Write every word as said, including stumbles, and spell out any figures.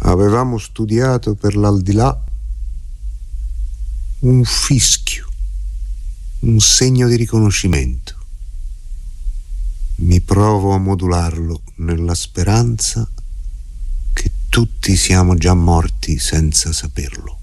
Avevamo studiato per l'aldilà un fischio, un segno di riconoscimento. Mi provo a modularlo nella speranza che tutti siamo già morti senza saperlo.